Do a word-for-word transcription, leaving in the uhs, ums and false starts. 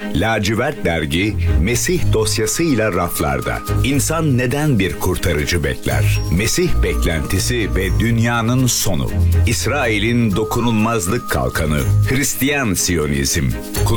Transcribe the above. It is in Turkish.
Lacivert dergi Mesih dosyasıyla raflarda. İnsan neden bir kurtarıcı bekler? Mesih beklentisi ve dünyanın sonu. İsrail'in dokunulmazlık kalkanı. Hristiyan Siyonizm.